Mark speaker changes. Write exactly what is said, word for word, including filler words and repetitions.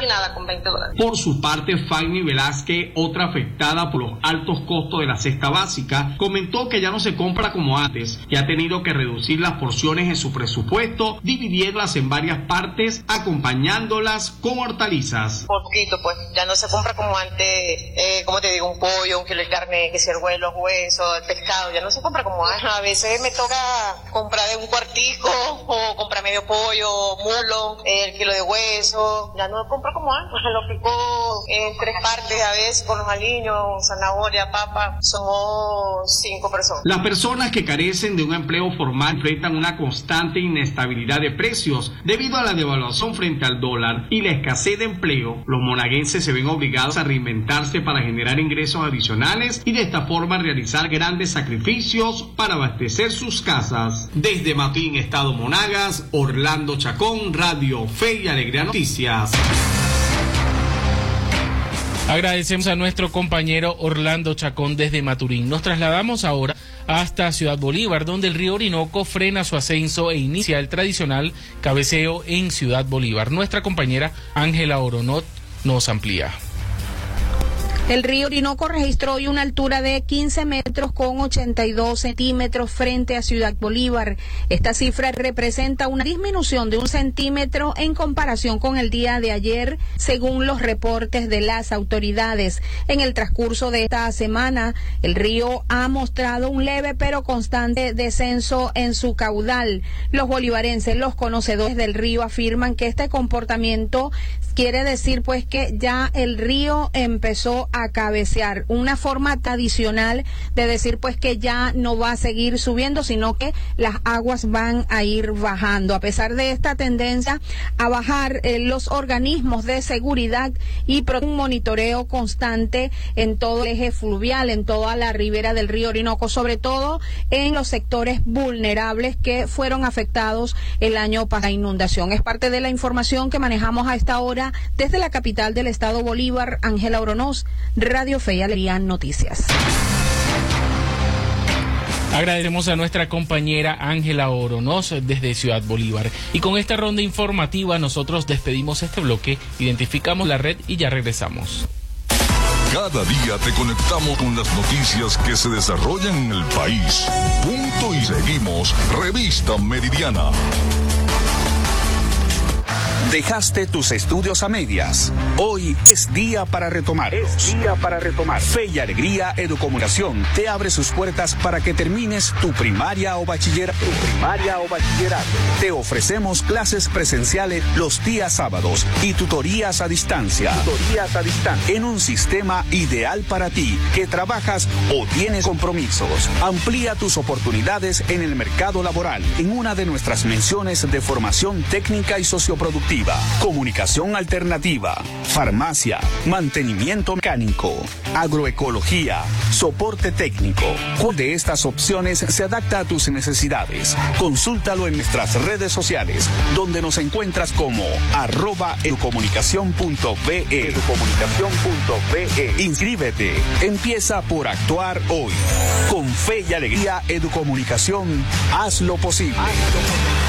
Speaker 1: hay nada con veinte dólares.
Speaker 2: Por su parte, Fanny Velázquez, otra afectada por los altos costos de la cesta básica, comentó que ya no se compra como antes y ha tenido que reducir las porciones en su presupuesto, dividirlas en varias partes, acompañándolas con hortalizas.
Speaker 1: Por poquito, pues, ya no se compra como antes, eh, como te digo, un pollo, un kilo de carne, que si el huevo, los huesos, el pescado, ya no se compra como antes. A veces me toca comprar de un cuartico o comprar medio pollo, mulo, el kilo de hueso, ya no compro como antes, lo pico en tres partes a veces con los aliños, zanahoria, papa, somos cinco personas.
Speaker 2: Las personas que carecen de un empleo formal enfrentan una constante inestabilidad de precios debido a la devaluación frente al dólar y la escasez de empleo. Los monaguenses se ven obligados a reinventarse para generar ingresos adicionales y de esta forma realizar grandes sacrificios para abastecer sus casas. Desde Maturín, Estado Monagas, Orlando Chacón, Radio Fe y Alegría Noticias.
Speaker 3: Agradecemos a nuestro compañero Orlando Chacón desde Maturín. Nos trasladamos ahora hasta Ciudad Bolívar, donde el río Orinoco frena su ascenso e inicia el tradicional cabeceo en Ciudad Bolívar. Nuestra compañera Ángela Oronot nos amplía.
Speaker 4: El río Orinoco registró hoy una altura de quince metros con ochenta y dos centímetros frente a Ciudad Bolívar. Esta cifra representa una disminución de un centímetro en comparación con el día de ayer, según los reportes de las autoridades. En el transcurso de esta semana, el río ha mostrado un leve pero constante descenso en su caudal. Los bolivarenses, los conocedores del río, afirman que este comportamiento quiere decir pues que ya el río empezó a cabecear, una forma tradicional de decir pues que ya no va a seguir subiendo, sino que las aguas van a ir bajando. A pesar de esta tendencia a bajar, eh, los organismos de seguridad y un monitoreo constante en todo el eje fluvial, en toda la ribera del río Orinoco, sobre todo en los sectores vulnerables que fueron afectados el año pasado. La inundación es parte de la información que manejamos a esta hora desde la capital del estado Bolívar. Ángela Oronós, Radio Fe y Alegría Noticias.
Speaker 3: Agradecemos a nuestra compañera Ángela Oronós desde Ciudad Bolívar. Y con esta ronda informativa nosotros despedimos este bloque, identificamos la red y ya regresamos.
Speaker 5: Cada día te conectamos con las noticias que se desarrollan en el país. Punto y seguimos. Revista Meridiana.
Speaker 6: Dejaste tus estudios a medias. Hoy es día para retomarlos. Es día para retomar. Fe y Alegría Educomunicación te abre sus puertas para que termines tu primaria o bachillerato. Tu primaria o bachillerato. Te ofrecemos clases presenciales los días sábados y tutorías a distancia. Tutorías a distancia. En un sistema ideal para ti, que trabajas o tienes compromisos. Amplía tus oportunidades en el mercado laboral en una de nuestras menciones de formación técnica y socioproductiva. Comunicación alternativa, farmacia, mantenimiento mecánico, agroecología, soporte técnico. ¿Cuál de estas opciones se adapta a tus necesidades? Consúltalo en nuestras redes sociales, donde nos encuentras como arroba educomunicación punto be. Educomunicación punto be. Inscríbete, empieza por actuar hoy. Con Fe y Alegría Educomunicación, haz lo posible.